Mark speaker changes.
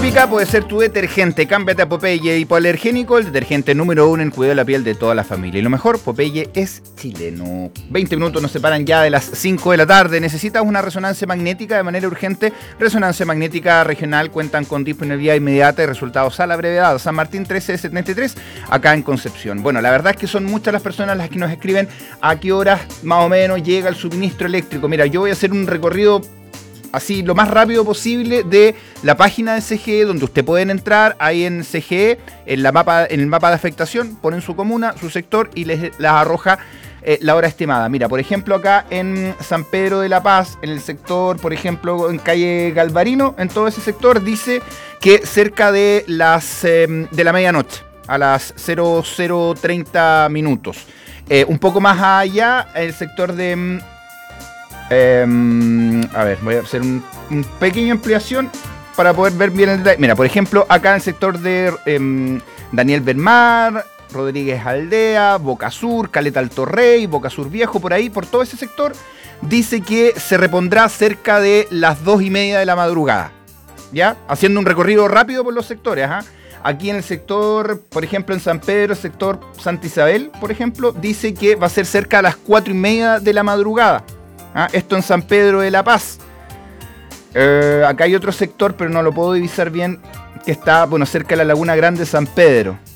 Speaker 1: Típica puede ser tu detergente. Cámbiate a Popeye Hipoalergénico, el detergente número 1 en cuidar la piel de toda la familia. Y lo mejor, Popeye es chileno. 20 minutos nos separan ya de las 5 de la tarde. ¿Necesitas una resonancia magnética de manera urgente? Resonancia Magnética Regional cuentan con disponibilidad inmediata y resultados a la brevedad. San Martín 1373, acá en Concepción. Bueno, la verdad es que son muchas las personas las que nos escriben a qué horas más o menos llega el suministro eléctrico. Mira, yo voy a hacer un recorrido así lo más rápido posible de la página de CGE, donde usted pueden entrar ahí en CGE, en el mapa de afectación, ponen su comuna, su sector y les arroja la hora estimada. Mira, por ejemplo, acá en San Pedro de la Paz, en el sector, por ejemplo, en calle Galvarino, en todo ese sector, dice que cerca de la medianoche, a las 00:30 minutos. Un poco más allá, el sector de... a ver, voy a hacer un pequeña ampliación para poder ver bien el detalle. Mira, por ejemplo, acá en el sector de Daniel Benmar, Rodríguez Aldea, Boca Sur, Caleta Alto Rey, Boca Sur Viejo, por ahí, por todo ese sector, dice que se repondrá cerca de las 2:30 de la madrugada, ¿ya? Haciendo un recorrido rápido por los sectores, ¿ah? Aquí en el sector, por ejemplo, en San Pedro, el sector Santa Isabel, por ejemplo, dice que va a ser cerca de las 4:30 de la madrugada. Esto en San Pedro de la Paz. Acá hay otro sector, pero no lo puedo divisar bien, que está, bueno, cerca de la Laguna Grande San Pedro.